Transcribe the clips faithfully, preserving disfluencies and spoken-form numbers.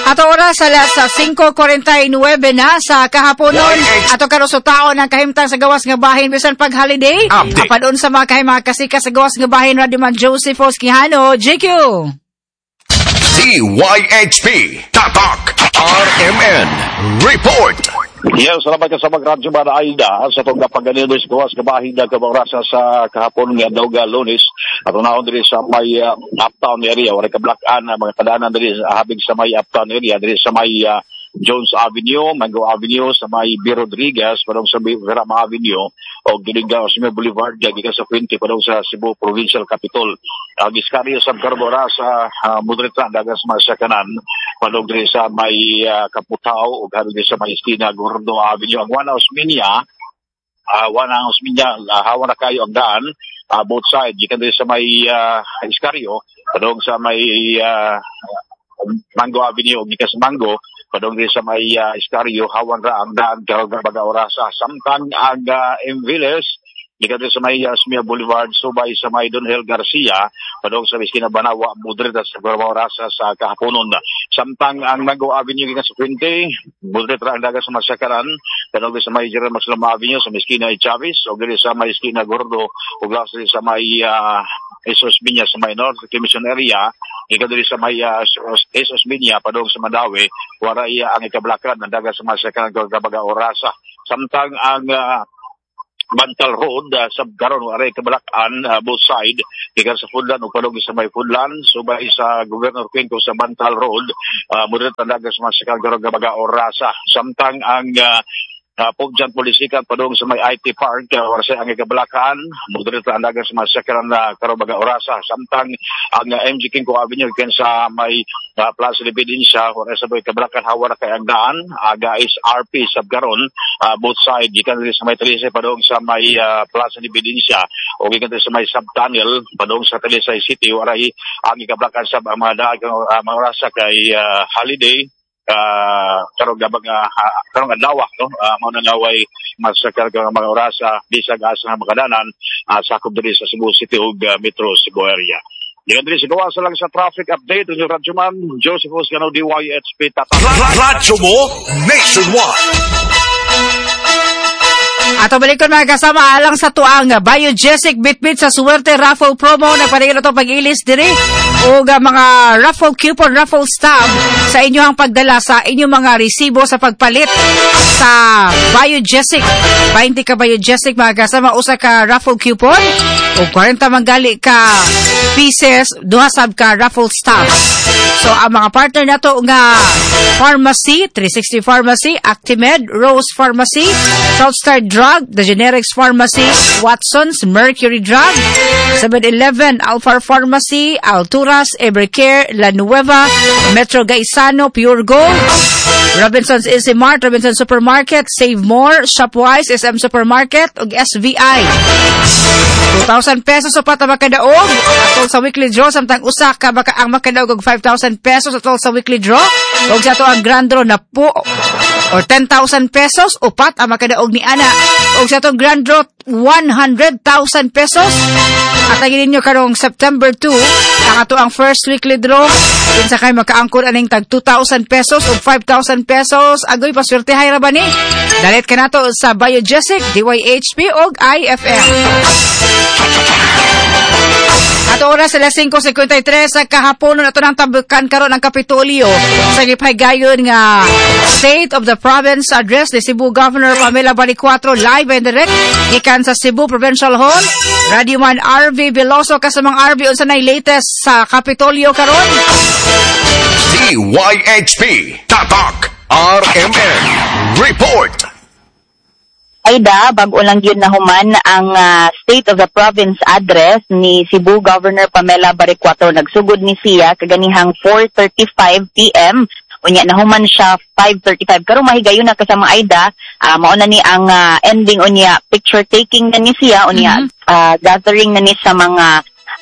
Ato oras alas five forty-nine na sa kahaponon. Ato karon sa taon ng kahimtang sa gawas nga bahin bisan pag holiday. Apadon sa mga kahim mga kasika sa gawas nga bahin Radio Man Joseph Oskihano, J Q. D Y H P Tatak R M N Report. Yes, salamat ka sa mag-radyo ba na Aida sa itong kapaganido sa gawas kabahin na kabangrasa sa kahapon nga daw ga Lunes at unahon diri sa may uh, uptown area wala ka black-an uh, mga kadanan diri uh, habig sa may uptown area diri sa may uh, Jones Avenue, Mango Avenue sa may B. Rodriguez padong sa Verama Avenue o Gilingaw sa may Boulevard gikan sa Puente padong sa Cebu Provincial Capitol. Ang uh, iskaryo sa Carbora sa uh, Mudrita dagas sa kanan padong diri sa may uh, Kaputaw o garo sa may Esquina Gordo Avenue. Ang one house minya uh, one house minya uh, hawa na kayo ang daan uh, both side gikan diri sa may uh, iskaryo padong sa may uh, Mango Avenue o gikan sa Mango padong diri sa may uh, iskaryo hawan ra ang daan kabaga orasa samtang ang uh, Enviles gikan sa may uh, Smia Boulevard subay sa may Donhel Garcia padong sa Esquina Banawa Mudrita sa Orasa sa kahaponon. Samtang ang Mango Avenue gikan sa Puente Mudrita ang dagat sa Masakaran padong sa may General Maslam Avenue sa Esquina Chavez o diri sa may Esquina Gordo o glas sa may uh, Esos Minya sa may North Commission area gikan diri sa may uh, Esos Minya padong sa Mandawi wara iya ang ikablakan ng dagat sa Masakaran kabaga Orasa. Samtang ang uh, Bantal Road uh, sa Garon aray kabalakan uh, both side gikan sa Foodland ug padung sa may Foodland subay sa Governor Quinto sa Bantal Road uh, mudrat tandaga sa Masakal Garon Gabaga Orasa. Samtang ang uh, Uh, Pugjan Polisikan padung sa may I T Park uh, warasay ang ikabalakan mudrat tandaga sa Masakal na Karobaga Orasa. Samtang ang uh, M G King Avenue gikan sa may uh, Plaza Libidensya warasay sa may kabalakan hawa na kay ang daan aga is R P sa Garon uh, both side gikan sa may Talisay padung sa may uh, Plaza Libidensya o gikan sa may subtunnel padung sa Talisay City waray ang ikabalakan sa mga daan uh, mga orasa kay uh, holiday Uh, karong gabang uh, karong adlaw no uh, mao na naway masakal ka mga oras sa uh, bisag asa nga makadanan uh, sakop diri sa Cebu City ug uh, Metro Cebu area. Diyan diri sa gawas lang sa traffic update ng Radyo Man Joseph Oscano D Y H P Tatak. Radyo mo nationwide. Ato balikon mga kasama alang sa tuang Biogesic Bitbit sa Suwerte Raffle Promo na paligid ito pag-ilis diri o mga raffle coupon, raffle stamp sa inyong pagdala sa inyong mga resibo sa pagpalit sa Biogesic. twenty ka Biogesic mga kasama usa ka raffle coupon o forty manggali ka pieces duha sab ka raffle stamp. So ang mga partner nato nga Pharmacy, three sixty Pharmacy, Actimed, Rose Pharmacy, Southstar Drug, The Generics Pharmacy, Watson's, Mercury Drug, seven eleven, Alpha Pharmacy, Alturas, Evercare, La Nueva, Metro Gaisano, Pure Gold, Robinson's Easy Mart, Robinson's Supermarket, Save More, Shopwise, S M Supermarket, ug S V I. two thousand pesos upat ang makadaog atol sa weekly draw samtang usa ka baka ang makadaog og five thousand pesos atol sa weekly draw ug sa ato ang grand draw na po or ten thousand pesos upat ang makadaog ni ana ug sa atong grand draw one hundred thousand pesos at ang ninyo karong September two ang ato ang first weekly draw kinsa kay makaangkon aning tag two thousand pesos ug five thousand pesos agoy paswertehay ra ba ni dalit ka nato sa Biogesic D Y H P ug I F M. Ato oras alas five fifty-three sa kahapon ato nang tabukan karon ang Kapitolyo sa gipaygayon nga State of the Province Address ni Cebu Governor Pamela Balicuatro live and direct gikan sa Cebu Provincial Hall. Radio Man R V Veloso kasamang R V unsa nay latest sa Kapitolyo karon. D Y H P Tatak R M N Report. Aida, bago lang yun na human ang uh, State of the Province Address ni Cebu Governor Pamela Balicuatro. Nagsugod ni siya kaganihang four thirty-five p m Unya na human siya five thirty-five. Karong mahigayon na kasama Aida, uh, mauna ni ang uh, ending unya picture taking na ni siya, unya mm-hmm. uh, gathering na ni sa mga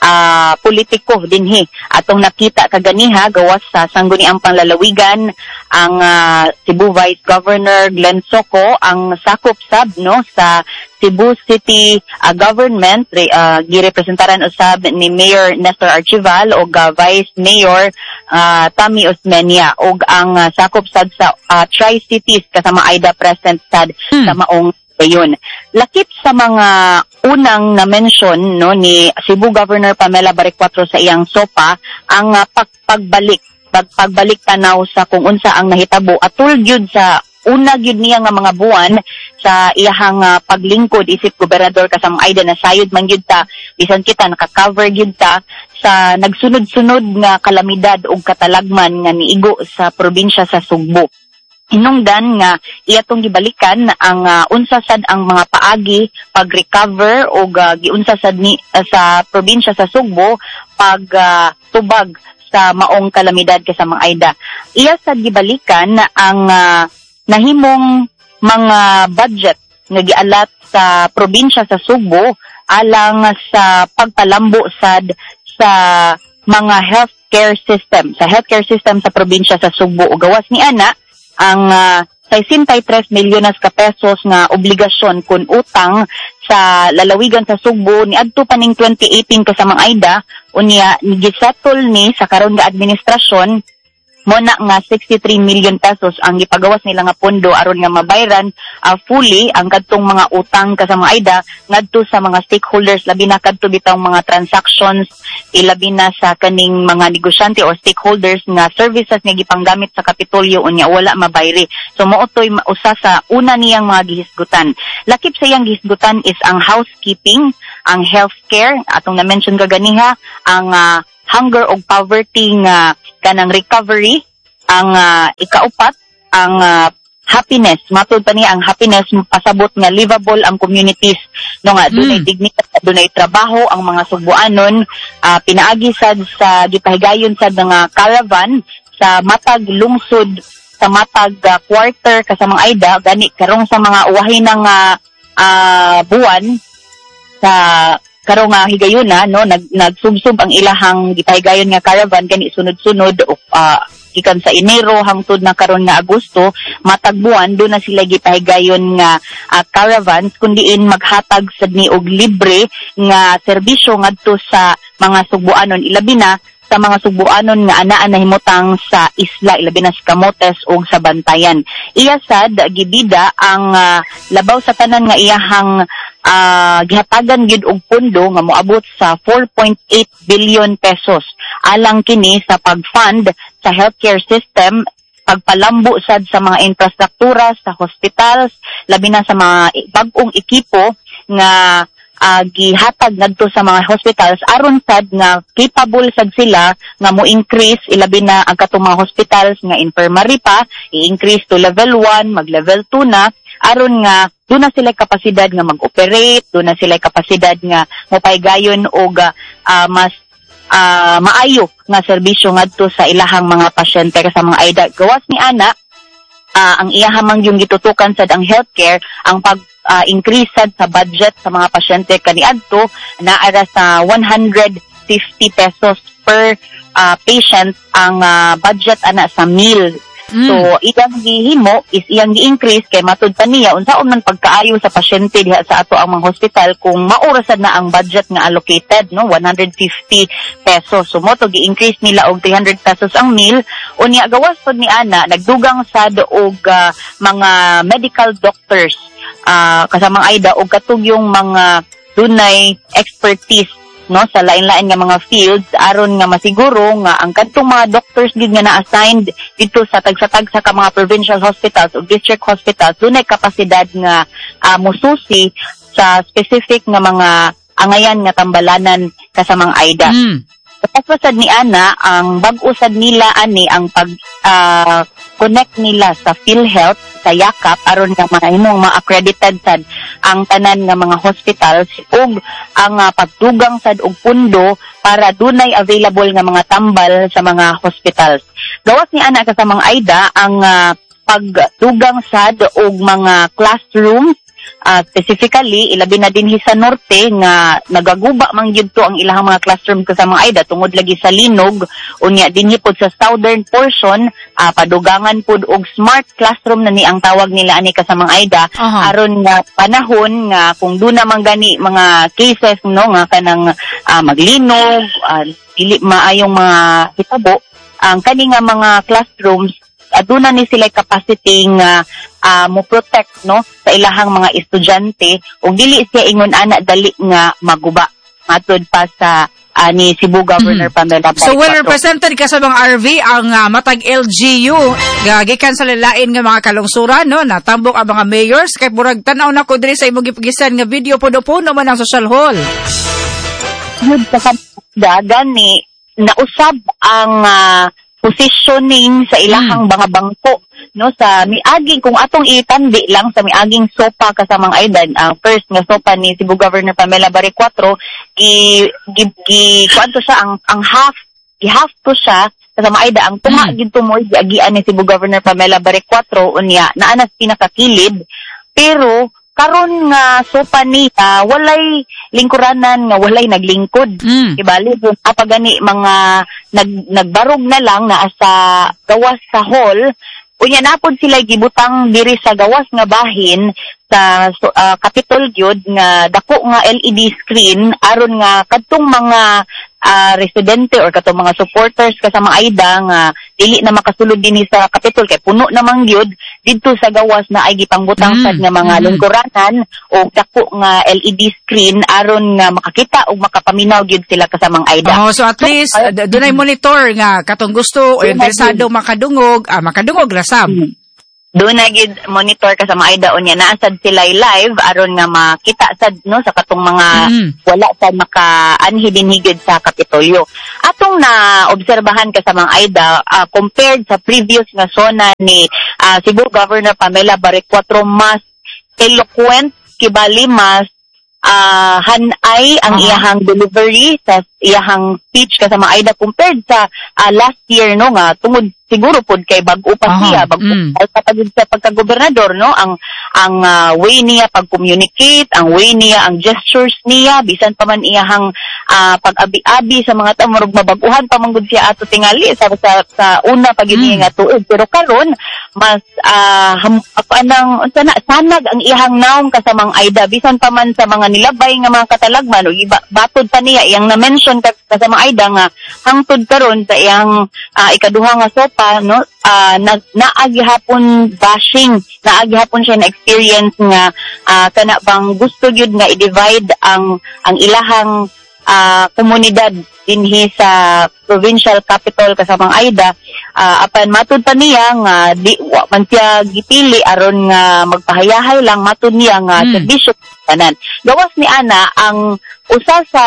uh, politiko dinhi atong nakita kaganiha gawas sa sangguniang panglalawigan ang uh, Cebu Vice Governor Glenn Soco ang sakop sab no sa Cebu City uh, Government uh, girepresentaran usab ni Mayor Nestor Archival o uh, Vice Mayor uh, Tammy Osmeña og ang uh, sakop sad sa uh, Tri-Cities kasama Aida present sad hmm. sa maong Ayun. Lakip sa mga unang na-mention no, ni Cebu Governor Pamela Baricuatro sa iyang SOPA, ang uh, pagpagbalik, pagpagbalik tanaw sa kung unsa ang nahitabo. Atul gyud sa una gyud niya nga mga buwan sa iyahang uh, paglingkod isip gobernador kasama Aida na sayod man gyud ta, bisan kita naka-cover gyud ta sa nagsunod-sunod nga kalamidad ug katalagman nga niigo sa probinsya sa Sugbo. Hinungdan nga iyatong gibalikan ang uh, unsa sad ang mga paagi pag-recover o uh, giunsa sad ni uh, sa probinsya sa Sugbo pag uh, tubag sa maong kalamidad kasama Aida. Iya sad gibalikan ang uh, nahimong mga budget nga gialat sa probinsya sa Sugbo alang sa pagpalambo sad sa mga healthcare system, sa healthcare system sa probinsya sa Sugbo. O gawas ni ana ang uh, sixty-three milyones ka pesos nga obligasyon kun utang sa lalawigan sa Sugbo ni adto pa ning twenty eighteen kasamang Aida unya gisettle ni sa karon nga administrasyon mo na nga sixty-three million pesos ang gipagawas nila nga pondo aron nga mabayran uh, fully ang kadtong mga utang kasama Aida ngadto sa mga stakeholders labi na kadto bitang mga transactions ilabi na sa kaning mga negosyante or stakeholders nga services nga gipanggamit sa Kapitolyo unya wala mabayri. So mootoy usa sa una niyang mga gihisgutan. Lakip sa iyang gihisgutan is ang housekeeping, ang healthcare atong na-mention kaganiha, ang uh, hunger o poverty nga kanang recovery, ang uh, ikaupat, ang uh, happiness. Matud pa niya ang happiness, pasabot nga livable ang communities. No nga, mm. dunay dignidad, dunay trabaho ang mga Sugboanon, uh, pinaagi sad sa gipahigayon sad nga caravan sa matag lungsod, sa matag uh, quarter kasamang Aida, gani karong sa mga uwahin ng uh, uh, buwan sa karong nga higayuna no nag nagsubsub ang ilahang gipahigayon nga caravan gani sunod-sunod uh, gikan sa Enero hangtod na karon nga Agosto matag buwan do na sila gipahigayon nga uh, caravans kundiin maghatag sad ni og libre nga serbisyo ngadto sa mga Sugboanon ilabi na sa mga Sugboanon nga anaa na himutang sa isla ilabi na sa Camotes ug sa Bantayan. Iya sad gibida ang uh, labaw sa tanan nga iyahang uh, gihatagan gyud og pondo nga moabot sa four point eight billion pesos alang kini sa pag-fund sa healthcare system, pagpalambo sad sa mga infrastruktura sa hospitals labi na sa mga bag-ong ekipo nga Uh, gihatag ngadto sa mga hospitals aron sad nga capable sad sila nga mo increase ilabi na ang katong mga hospitals nga infirmary pa i-increase to level one mag level two na aron nga doon na sila kapasidad nga mag-operate, doon na sila kapasidad nga mopahigayon og uh, mas uh, maayo nga serbisyo ngadto sa ilahang mga pasyente sa mga Aida. Gawas ni ana uh, ang iyahamang yung gitutukan sad ang healthcare ang pag Uh, increase sad sa budget sa mga pasyente kaniadto naara sa one hundred fifty pesos per uh, patient ang uh, budget ana sa meal. Mm. So iyang gihimo is iyang gi-increase kay matud pa niya unsaon man pagkaayo sa pasyente diha sa ato ang mga hospital kung maurasan na ang budget nga allocated no one hundred fifty pesos. So mo to gi-increase nila og three hundred pesos ang meal unya gawas pod ni ana nagdugang sad og uh, mga medical doctors uh, kasamang Aida og katug yung mga dunay expertise no sa lain-lain nga mga fields aron nga masiguro nga ang kadtong mga doctors gid nga na-assigned dito sa tagsa-tag sa mga provincial hospitals o district hospitals dunay kapasidad nga uh, mususi sa specific nga mga angayan nga tambalanan kasamang Aida. Mm. Kapasad ni ana ang bag-o sad nila ani ang pag uh, connect nila sa PhilHealth sa Yakap aron nga mahimong ma-accredited sad ang tanan nga mga hospitals ug ang uh, pagdugang sad og pundo para dunay available nga mga tambal sa mga hospitals. Gawas ni ana kasamang Aida ang uh, pagdugang sad og mga classrooms uh, specifically ilabi na dinhi sa norte nga nagaguba man gyud to ang ilahang mga classroom kasama Aida tungod lagi sa linog unya dinhi pod sa southern portion uh, padugangan pod og smart classroom na ni ang tawag nila ani kasamang Aida uh-huh. aron nga panahon nga kung do na man gani mga cases no nga kanang uh, maglinog uh, dili maayong mga hitabo ang kani nga mga classrooms aduna ni sila capacity nga uh, mo protect no sa ilahang mga estudyante ug dili siya ingon ana dali nga maguba matud pa sa uh, ni Cebu Governor mm. Pamela Baricuatro. So well represented ka sa mga R V ang uh, matag L G U gagikan sa lalain nga mga kalungsuran no natambok ang mga mayors kay murag tan-aw na ko diri sa imong gipagisan nga video puno-puno man ang social hall. Yun sa gani nausab ang uh, positioning sa ilahang mm. mga bangko no sa miaging kung atong itandi lang sa miaging sopa kasamang Aida ang uh, first nga sopa ni Cebu Governor Pamela Baricuatro i gi, gi kuanto siya ang ang half i half to siya kasama Aida ang tunga mm. gid tumoy giagian ni Cebu Governor Pamela Baricuatro unya naa na pinakakilid pero karon nga sopa niya walay lingkuranan nga walay naglingkod mm. ibali apa gani mga nag nagbarog na lang na sa gawas sa hall unya napod sila gibutang diri sa gawas nga bahin sa uh, Capitol gyud nga dako nga L E D screen aron nga kadtong mga uh, residente or katong mga supporters kasama Aida nga dili na makasulod dinhi sa Capitol kay puno namang gyud didto sa gawas na ay gipangbutang sad mm. nga mga lingkuranan o dako nga L E D screen aron nga makakita ug makapaminaw gyud sila kasamang Aida. Oh, so at least uh, dunay monitor nga katong gusto o interesado makadungog, ah, makadungog rasam. Mm. Doon na gid monitor kasama Aida unya naasad sila live aron nga makita sad no sa katong mga mm. wala sa makaanhi dinhi gid sa Kapitolyo. Atong na obserbahan kasama Aida uh, compared sa previous nga sona ni uh, Cebu Governor Pamela Baricuatro mas eloquent kibali mas uh, hanay ang uh-huh. iyahang delivery sa iyahang speech kasama Aida compared sa uh, last year no nga tungod siguro pod kay bag-o pa siya bag-o mm. kapag sa pagka-gobernador no ang ang uh, way niya pag-communicate ang way niya ang gestures niya bisan pa man iyahang uh, pag-abi-abi sa mga tamorog mabaguhan pa man gud siya ato tingali sa sa, sa una pag mm. nga tuig pero karon mas uh, ham, anang sana sanag ang iyahang naong kasamang Aida bisan pa man sa mga nilabay nga mga katalagman o iba, batod pa niya iyang na-mention kasamang Aida nga hangtod karon sa iyang uh, ikaduha nga sopa pa no uh, na naagihapon bashing naagihapon siya na experience nga uh, kana bang gusto gyud nga i-divide ang ang ilahang uh, komunidad dinhi sa provincial capital kasamang Aida uh, apan matud pa niya nga di wa man siya gipili aron nga magpahayahay lang matud niya nga mm. serbisyo tanan gawas ni ana ang usa sa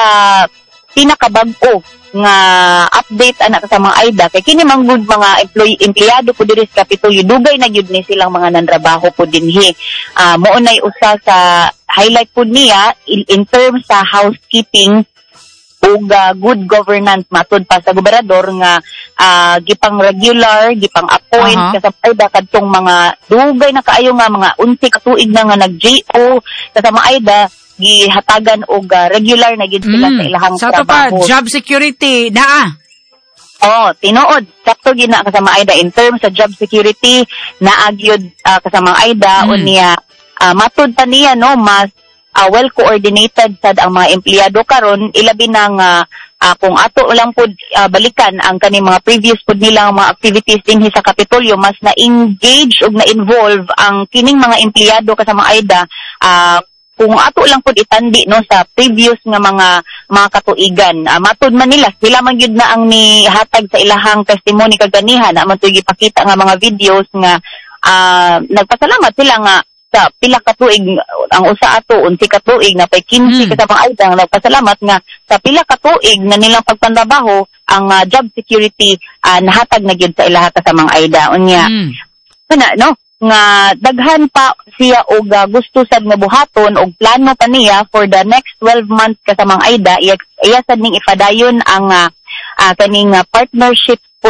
pinakabag-o nga update anak sa mga Aida kay kini man gud mga employee empleyado po diri sa Kapitolyo dugay na gyud ni silang mga nanrabaho po dinhi uh, mo unay usa sa highlight po niya in, in terms sa housekeeping ug uh, good governance matud pa sa gobernador nga uh, gipang regular gipang appoint uh-huh. kasama Aida kadtong mga dugay na kaayo nga mga unsi ka tuig na nga nag-J O kasama Aida gihatagan og uh, regular na gid sila mm. sa ilahang sa trabaho. Sa job security naa. Oh, tinuod sakto gid na kasama Aida in terms sa job security naa gyud uh, kasama Aida mm. unya uh, matud pa niya no mas uh, well coordinated sad ang mga empleyado karon ilabi nang uh, uh, kung ato lang pud uh, balikan ang kani mga previous pud nilang mga activities dinhi sa Kapitolyo mas na-engage ug na-involve ang kining mga empleyado kasama Aida uh, kung ato lang pud itandi no sa previous nga mga mga katuigan uh, matud man nila sila man gyud na ang ni hatag sa ilahang testimony kaganihan na man tuy gipakita nga mga videos nga uh, nagpasalamat sila nga sa pila ka tuig ang usa ato unsi ka tuig na pay fifteen mm. kasama Aida nagpasalamat nga sa pila ka tuig na nilang pagpantrabaho ang uh, job security uh, nahatag na gyud sa ilaha kasamang Aida unya mm. na no nga daghan pa siya og uh, gusto sad nga buhaton og plano pa niya for the next twelve months kasamang Aida iya, iya sad ning ifadayon ang uh, uh, kaning uh, partnership pod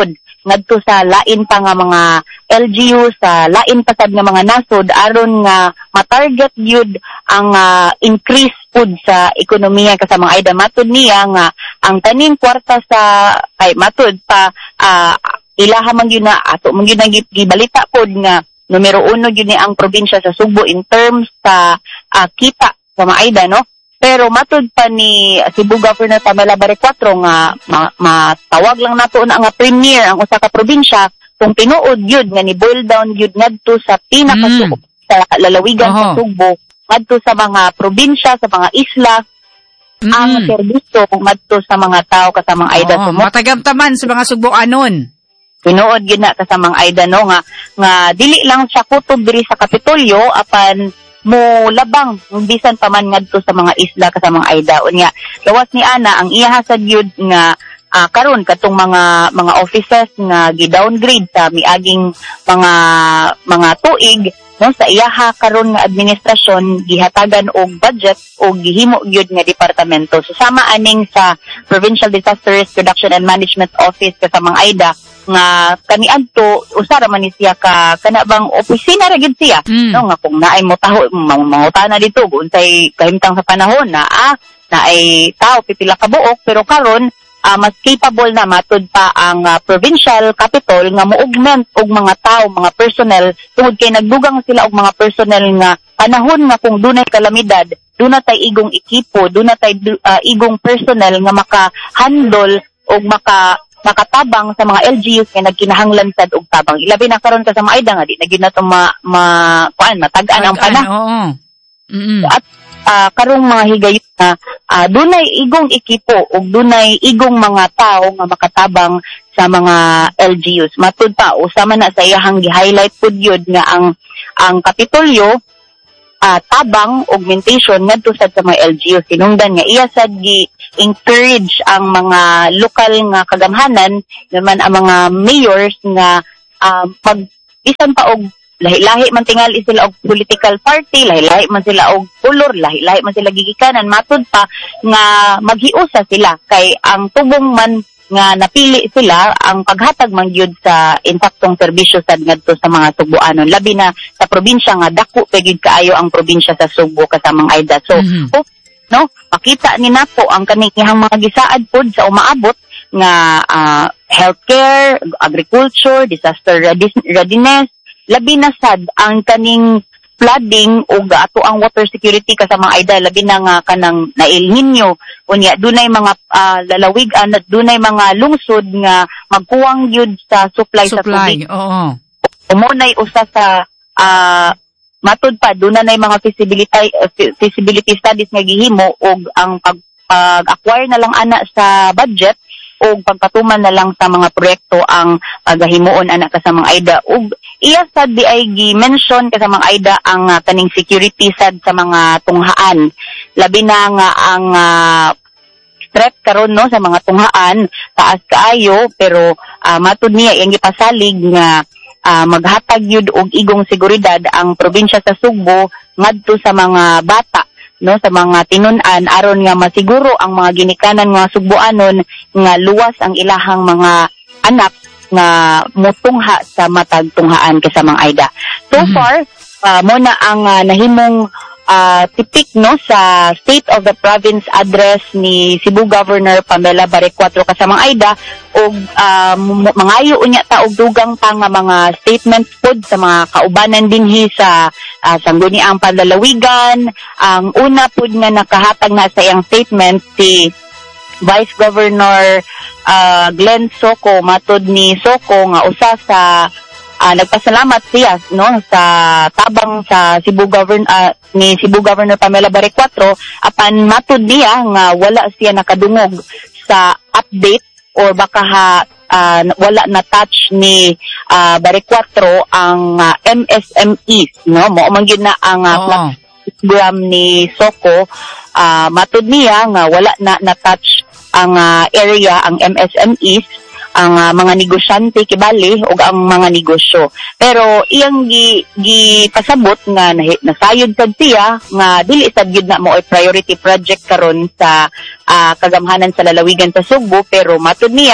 ngadto sa lain pa nga mga L G U, sa lain pa sad nga mga nasod aron nga ma-target yun ang uh, increase pud sa ekonomiya kasama Aida. Matud niya nga ang taning kwarta sa ay matud pa uh, ilaha man yun na ato man yun gibalita pod nga numero uno yun ni ang probinsya sa Subo in terms sa uh, kita sa Aida, no? Pero matud pa ni Cebu Governor Pamela Barecuatro nga ma- matawag lang nato na nga premier ang usa ka probinsya kung tinuod yun nga ni boil down yun ngadto sa pinakasubo mm. sa lalawigan uh-huh. sa Subo, ngadto sa mga probinsya, sa mga isla, mm. ang serbisyo ngadto sa mga tao kasamang Aida. Uh-huh. Matagamtaman sa mga Subo-anon. Tinuod yun na kasamang Aida, no, nga, nga dili lang siya kutob diri sa Kapitolyo apan mo labang bisan pa man ngadto sa mga isla kasamang Aida. Unya lawas ni ana ang iya hasad yun nga uh, karon katong mga mga offices nga gi-downgrade sa miaging mga mga tuig, no, sa iyaha karon nga administrasyon gihatagan og budget o gihimo gyud nga departamento. So sama aning sa Provincial Disaster Risk Reduction and Management Office kasamang Aida nga kaniadto usara man ni siya ka kana bang opisina ra gyud siya, mm. no, nga kung naay mo taho mangutana dito unsay kahimtang sa panahon na ah naay tao pipila ka buok, pero karon uh, mas capable na matud pa ang uh, provincial capital nga mo-augment og mga tao, mga personnel tungod kay nagdugang sila og mga personnel nga panahon nga kung dunay kalamidad, duna tay igong ekipo, duna tay uh, igong personnel nga maka-handle og maka makatabang sa mga L G Us nga nagkinahanglan sad og tabang. Ilabi na karon ka sa mga Aida nga di na gyud nato ma, ma kuan matag-an ang panahon. Oo. Mm-hmm. At uh, karong mga higayon na uh, dunay igong ekipo ug dunay igong mga tao nga makatabang sa mga L G Us. Matud pa usama na sa iyahang gi-highlight pud yun nga ang ang Kapitolyo uh, tabang augmentation ngadto sad sa mga L G Us. Sinungdan nga iya sad gi encourage ang mga lokal nga kagamhanan naman ang mga mayors nga uh, pag bisan pa og lahi-lahi man tingali sila og political party, lahi-lahi man sila og kulor, lahi-lahi man sila gigikanan, matud pa nga maghiusa sila kay ang tubong man nga napili sila ang paghatag man gyud sa intaktong serbisyo sad ngadto sa mga Subuanon, labi na sa probinsya nga dako pa gyud kaayo ang probinsya sa Subo kasamang Aida. So mm-hmm. no, makita ni nato ang kaniyang mga gisaad pod sa umaabot nga uh, healthcare, agriculture, disaster readiness, labi na sad ang kaning flooding o ato ang water security kasamang Aida, labi na nga kanang na El Nino, unya dunay mga uh, lalawigan at dunay mga lungsod nga magkuwang gyud sa supply, supply. sa tubig. Oo. Umunay usa sa uh, matud pa duna nay mga feasibility uh, feasibility studies nga gihimo og ang pag, pag-acquire na lang ana sa budget og pagpatuman na lang sa mga proyekto ang paghimuon ana kasamang Aida. Og iya sad di ay gi-mention kasamang Aida ang uh, kaning security sad sa mga tunghaan. Labi na nga ang uh, threat karon, no, sa mga tunghaan taas kaayo, pero uh, matud niya iyang gipasalig nga Uh, maghatag yun og igong seguridad ang probinsya sa Subo ngadto sa mga bata, no, sa mga tinun-an aron nga masiguro ang mga ginikanan nga Subuanon nga luwas ang ilahang mga anak nga mutungha sa matag tunghaan kasamang Aida. So mm-hmm. far uh, mo na ang uh, nahimong Uh, tipik, no, sa State of the Province address ni Cebu Governor Pamela Barecuatro kasamang Aida og uh, mangayo unya ta og dugang pa nga mga statements pod sa mga kaubanan dinhi sa uh, sangguniang panlalawigan. Ang una pod nga nakahatag na sa iyang statement si Vice Governor uh, Glenn Soco. Matod ni Soco nga usa sa Uh, nagpasalamat siya, no, sa tabang sa Cebu Governor uh, ni Cebu Governor Pamela Barecuatro apan matud niya nga wala siya nakadungog sa update or baka ha, uh, wala na touch ni uh, Barecuatro ang uh, M S M Es, no, mo man gyud na ang uh, oh. program ni Soco. Uh, matud niya nga wala na na touch ang uh, area ang M S M Es ang uh, mga negosyante kibali o ang mga negosyo. Pero iyang gi, gi pasabot nga nasayod sad siya nga dili sad gyud na mo ay priority project karon sa uh, kagamhanan sa lalawigan sa Subo, pero matud niya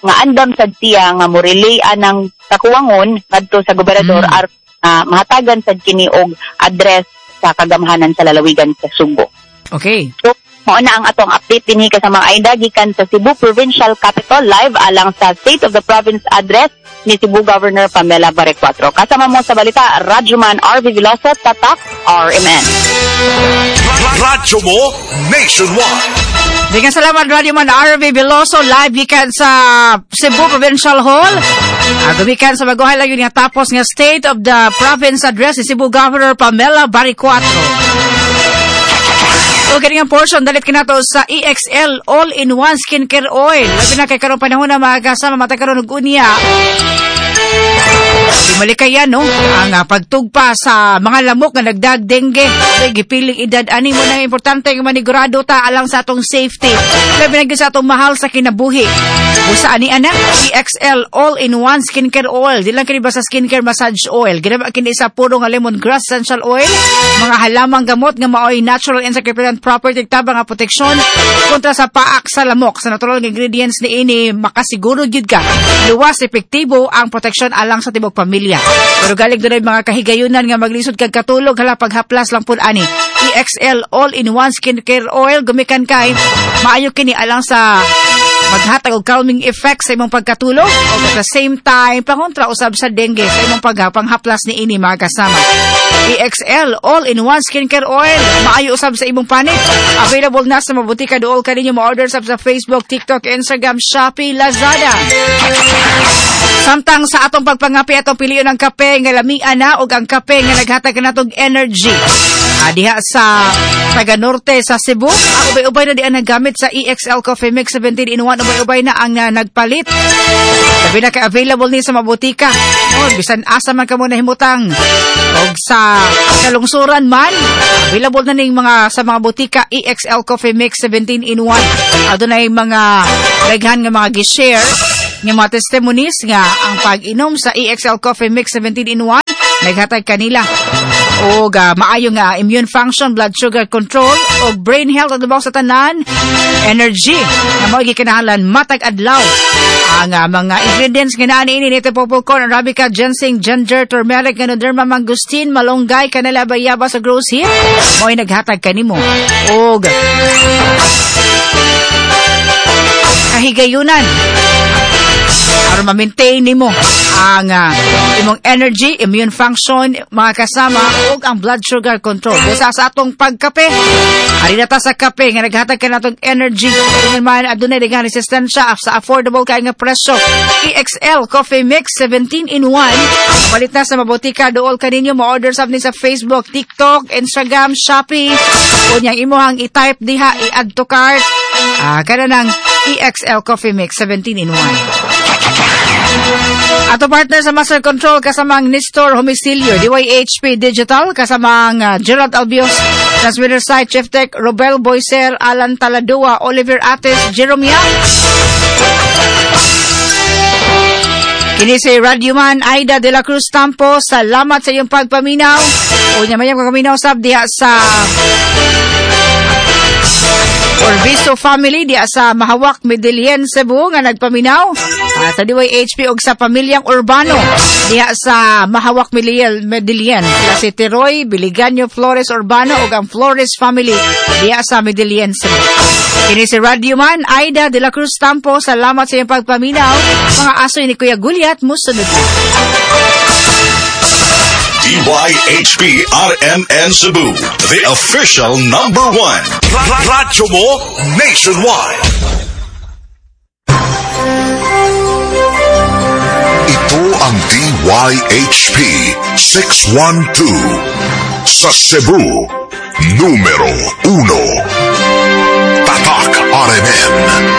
nga andam sad siya nga morelay anang kakuwangon ngadto sa gobernador Mm. ar uh, mahatagan sad kini og address sa kagamhanan sa lalawigan sa Subo. Okay. So, mao na ang atong update dinhi kasama Aida gikan sa Cebu Provincial Capital live alang sa State of the Province address ni Cebu Governor Pamela Barecuatro. Kasama mo sa balita, Radyoman R V Veloso, Tatak, R M N. Radyo mo nationwide. Dengan salamat Radio Man R V Veloso live gikan sa Cebu Provincial Hall. Agabikan sa baguhay lang yun nga tapos nga State of the Province address ni Cebu Governor Pamela Barecuatro. O ganing portion dalit kinato sa E X L All-in-One Skincare Oil. Labi na kay karong panahon na mga kasama matakaroon og unya. Malikayan no ang uh, pagtugpa sa mga lamok nga nagdag dengue ay gipiling edad ani mo na importante nga manigurado ta alang sa atong safety labi na gyud sa atong mahal sa kinabuhi usa ani ana E X L All-in-One Skincare Oil di lang kini basta skincare massage oil ginaba kini sa puro nga lemongrass essential oil mga halamang gamot nga maoy natural encyclopedic property tabang nga proteksyon kontra sa paak sa lamok sa natural nga ingredients ni ini makasiguro gyud ka luwas epektibo ang proteksyon alang sa tibok pamilya. Pero galing doon ay mga kahigayunan nga maglisod kag katulog hala paghaplas lang pud ani. E X L All-in-One Skincare Oil gumikan kay maayo kini alang sa maghatag og calming effect sa imong pagkatulog o at the same time pangontra usab sa dengue sa imong pagpanghaplas ni ini mga kasama. E X L All-in-One Skincare Oil maayo usab sa imong panit. Available na sa mabutika duol kaninyo mo-order sab sa Facebook, TikTok, Instagram, Shopee, Lazada. Samtang sa atong pagpangapi atong piliyon ang kape nga lamian na og ang kape nga naghatag kanatong energy. Ah, diha sa taga norte sa Cebu, ang ubay-ubay na diyan nagamit sa E X L Coffee Mix seventeen in one, ubay-ubay na ang uh, nagpalit. Sabi na kay available ni sa mabutika. Oh, bisan asa man kamo nahimutang. Og sa kalungsuran man, available na ning mga sa mga butika E X L Coffee Mix seventeen in one. Adunay mga daghan nga mga gi-share ng mga testimonies nga ang pag-inom sa E X L Coffee Mix seventeen in one naghatag kanila o uh, maayo nga immune function, blood sugar control o brain health at sa tanan energy na mo gikinahanglan matag adlaw ang uh, mga ingredients nga naa niini nito popcorn, arabica, ginseng, ginger, turmeric, ganoderma, mangustin, malunggay, kanela, bayaba sa gross heat mo ay naghatag kanimo o kahigayunan para ma-maintain nimo ang uh, imong energy, immune function, mga kasama ug ang blood sugar control. Busa sa atong pagkape, ari na ta sa kape nga naghatag ka natong energy. Kung man adunay daghang resistensya sa affordable kay nga presyo. E X L Coffee Mix seventeen in one. Palit na sa mabutika dool kaninyo mo-order sab ni sa Facebook, TikTok, Instagram, Shopee. Kunyang imuhang i-type diha, i-add to cart. Ah, kana nang E X L Coffee Mix seventeen in one. Ato partner sa Master Control kasamang Nistor Homicilio, D Y H P Digital, kasamang uh, Gerald Albios, Transmitter Site, Chief Tech, Robel Boyser, Alan Taladua, Oliver Ates, Jerome Yang. Kini si Radyoman Aida de la Cruz Tampo, salamat sa iyong pagpaminaw. O niya mayang pagpaminaw sab diha sa Orbiso family diya sa Mahawak, Medellin, Cebu nga nagpaminaw uh, sa D Y H P og sa pamilyang Urbano diya sa Mahawak, Medellin, Medellin. Sila si Teroy, Biliganyo, Flores, Urbano og ang Flores family diya sa Medellin, Cebu. Kini si Radyoman Aida de la Cruz Tampo, salamat sa iyong pagpaminaw. Mga asoy ni Kuya Gulyat, musunod na. D Y H P R M N Cebu, the official number one. Radyo mo nationwide. Ito ang D Y H P six one two sa Cebu, numero uno. Tatak R M N.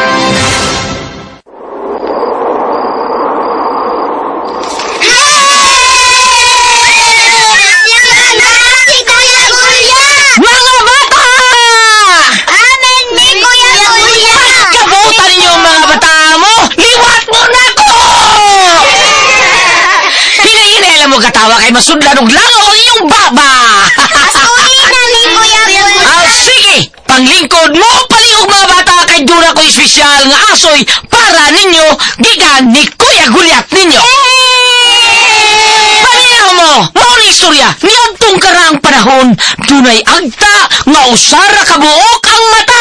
Katawa kay masundlan og langaw ang iyong baba. Asuhin na ni Kuya Bulyat. Ah, sige, panglingkod mo paliog mga bata kay doon ako espesyal nga asoy para ninyo gikan ni Kuya Gulyat ninyo. Paminaw mo, mao ni istorya ni adtong karaang panahon dunay agta nga usara ka buok ang mata.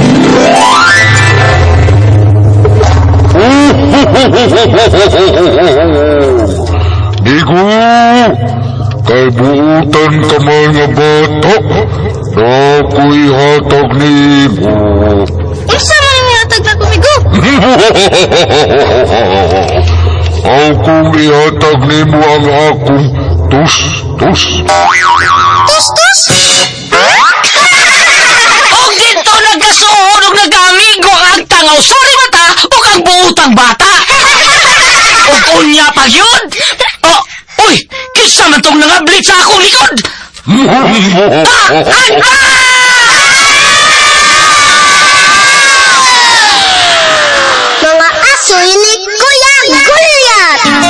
Digo, kay buutan ka man nga bata, na ako'y hatag ni mo. Unsa man ang ihatag na kumigo? Akong ihatag ni mo ang akong tus-tus. Tus-tus? O dito nagkasuod o nagamigo ang agta nga usari mata o kang buutang bata. O kunya pa yun? O, uy, kisa man tong nangablit sa akong likod. Ah, ah, ah!